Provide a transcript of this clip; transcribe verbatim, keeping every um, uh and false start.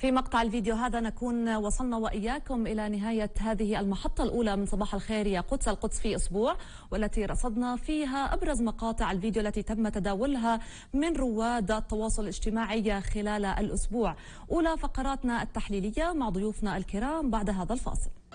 في مقطع الفيديو هذا نكون وصلنا وإياكم إلى نهاية هذه المحطة الأولى من صباح الخير يا قدس، القدس في أسبوع، والتي رصدنا فيها أبرز مقاطع الفيديو التي تم تداولها من رواد التواصل الاجتماعي خلال الأسبوع. أولى فقراتنا التحليلية مع ضيوفنا الكرام بعد هذا الفاصل.